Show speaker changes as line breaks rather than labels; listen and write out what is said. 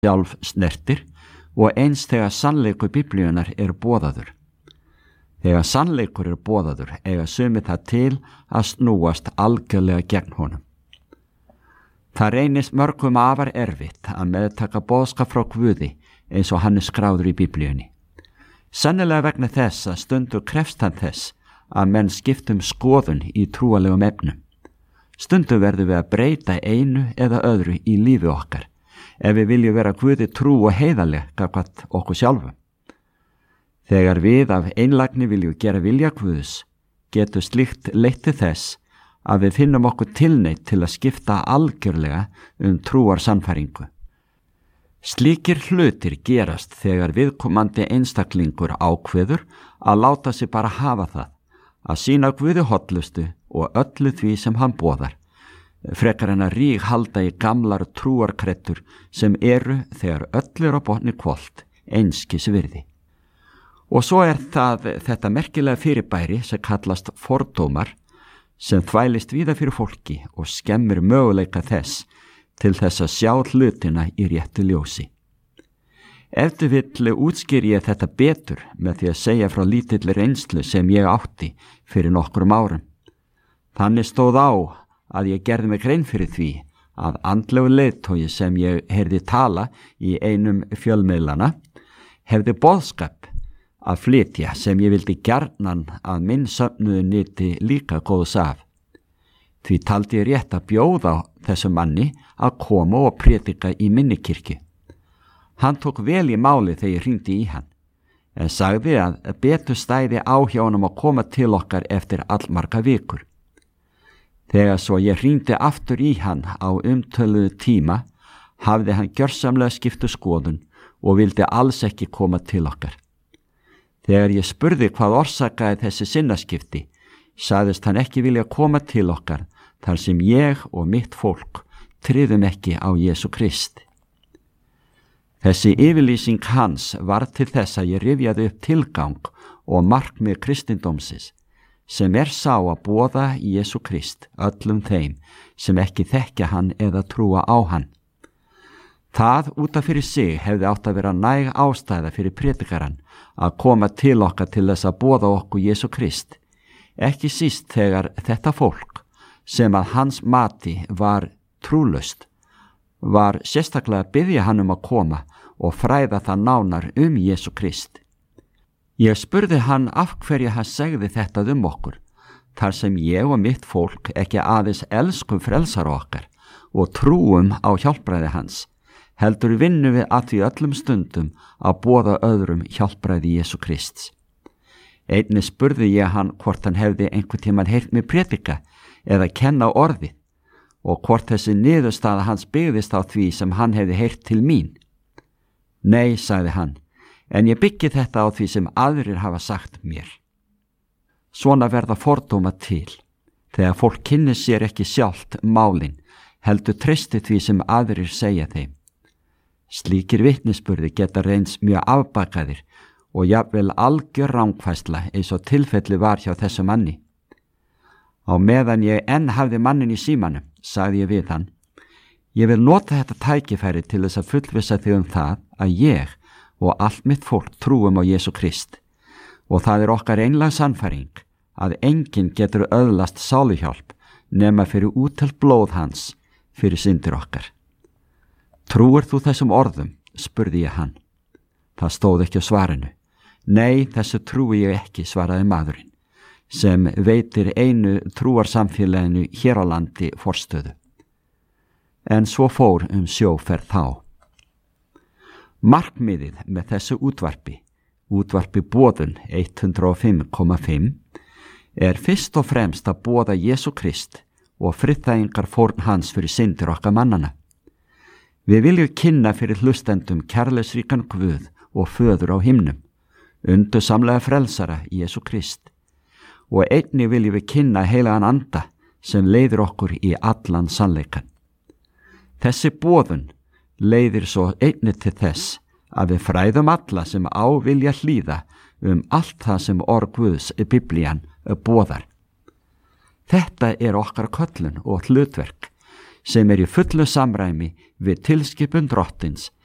sjálf snertir og eins þegar sannleikur Biblíunnar boðaður. Þegar sannleikur boðaður eiga sumir það til að snúast algjörlega gegn honum. Það reynist mörgum afar erfitt að meðtaka boðskap frá Guði eins og hann skráður í Biblíunni. Sennilega vegna þess að stundur krefst hann þess að menn skiptum skoðun í trúalegum efnum. Stundum verðum við að breyta einu eða öðru í lífi okkar ef við viljum vera Guði trú og heiðarleg gagnvart okkur sjálfum. Þegar við af einlægni viljum gera vilja Guðs, getur slíkt leitt til þess að við finnum okkur tilneytt til að skipta algjörlega trúar sannfæringu. Slíkir hlutir gerast þegar viðkomandi einstaklingur ákveður að láta sig bara hafa það, að sýna Guði hollustu og öllu því sem hann boðar, frekar en að ríghalda í gamlar trúarkrettur sem þegar öllu á botni hvolft einskis virði. Og svo það þetta merkilega fyrirbæri sem kallast fordómar, sem þvælist víða fyrir fólki og skemmir möguleika þess til þess að sjá hlutina í réttu ljósi. Ef þið vill útskýri ég þetta betur með því að segja frá lítilli reynslu sem ég átti fyrir nokkrum árum. Þannig stóð á að ég gerði mig grein fyrir því að andlegu leiðtogi sem ég heyrði tala í einum fjölmiðlana hefði boðskap að flytja sem ég vildi gjarnan að minn söfnuðu nyti líka góðs af. Því taldi ég rétt að bjóða þessum manni að koma og prédika í minni kirkju. Hann tók vel í máli þegar ég hringdi í hann, en sagði að betur stæði á hjá honum að koma til okkar eftir allmarga vikur. Þegar svo ég hringdi aftur í hann á umtöluðu tíma, hafði hann gjörsamlega skiptu skoðun og vildi alls ekki koma til okkar. Þegar ég spurði hvað orsakaði þessi sinnaskipti, sagðist hann ekki vilja koma til okkar þar sem ég og mitt fólk tryðum ekki á Jesú Krist. Þessi yfirlýsing hans var til þess að ég rifjaði upp tilgang og markmið kristindómsins, sem sá að boða Jesú Krist öllum þeim sem ekki þekkja hann eða trúa á hann. Það út af fyrir sig hefði átt að vera næg ástæða fyrir prédikarann að koma til okkar til þess að boða okkur Jesú Krist, ekki síst þegar þetta fólk, sem að hans mati var trúlaust, var sérstaklega að biðja hann að koma og fræða það nánar Jesú Krist. Ég spurði hann af hverju hann segði þetta okkur, þar sem ég og mitt fólk ekki aðeins elskum frelsara okkar og trúum á hjálpræði hans, heldur vinnum við að því öllum stundum að boða öðrum hjálpræði Jesú Krists. Einnig spurði ég hann hvort hann hefði einhvern tímann heyrt mig prédika eða kenna orðið og hvort þessi niðurstaða hans byggðist á því sem hann hefði heyrt til mín. Nei, sagði hann, en ég byggi þetta á því sem aðrir hafa sagt mér. Svona verða fordóma til, þegar fólk kynnir sér ekki sjálft málin, heldur treysti því sem aðrir segja þeim. Slíkir vitnisburði geta reynst mjög afbakaðir og jafnvel algjör rangfærsla eins og tilfelli var hjá þessu manni. Á meðan ég enn hafði mannin í símanum, sagði ég við hann, ég vil nota þetta tækifæri til þess að fullvissa þig það að ég og allt mitt fólk trúum á Jesú Krist og það okkar einlæg sannfæring að enginn getur öðlast sáluhjálp nema fyrir útelt blóð hans fyrir syndir okkar. Trúir þú þessum orðum? Spurði ég hann. Það stóð ekki á svarinu. Nei, þessu trúi ég ekki, svaraði maðurinn, sem veitir einu trúarsamfélaginu hér á landi forstöðu. En svo fór sjóferð þá. Markmiðið með þessu útvarpi boðun 105,5, fyrst og fremst að boða Jesú Krist og friðþægingar fórn hans fyrir syndir okkar mannana. Við viljum kynna fyrir hlustendum kærleiksríkan Guð og föður á himnum, undursamlega frelsara Jesú Krist, og einnig viljum við kynna heilagan anda sem leiðir okkur í allan sannleikan. Þessi boðun leiðir svo einnig til þess að við fræðum alla sem á vilja hlýða allt það sem orð Guðs Biblían boðar. Þetta okkar köllun og hlutverk sem í fullu samræmi við tilskipun Drottins